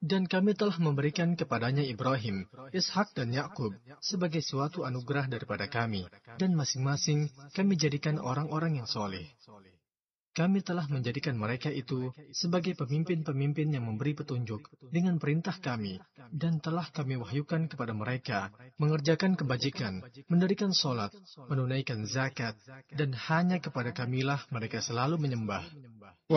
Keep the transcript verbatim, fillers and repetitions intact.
Dan kami telah memberikan kepadanya Ibrahim, Ishak dan Yakub sebagai suatu anugerah daripada kami, dan masing-masing kami jadikan orang-orang yang soleh. Kami telah menjadikan mereka itu sebagai pemimpin-pemimpin yang memberi petunjuk dengan perintah kami, dan telah kami wahyukan kepada mereka mengerjakan kebajikan, mendirikan solat, menunaikan zakat, dan hanya kepada kamilah mereka selalu menyembah.